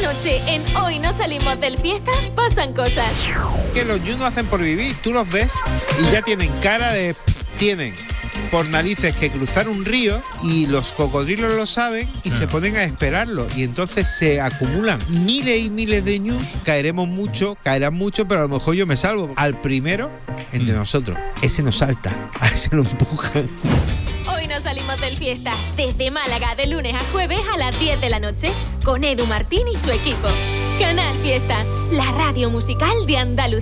noche en Hoy no salimos del fiesta, pasan cosas. Que los yus no hacen por vivir, tú los ves y ya tienen cara de... tienen por narices que cruzar un río y los cocodrilos lo saben y se ponen a esperarlo y entonces se acumulan miles y miles de ñus. Caerán mucho, pero a lo mejor yo me salvo. Al primero, entre nosotros, ese nos salta, a ese lo empujan. Hoy no salimos del fiesta, desde Málaga de lunes a jueves a las 10 de la noche, con Edu Martín y su equipo. Canal Fiesta, la radio musical de Andalucía.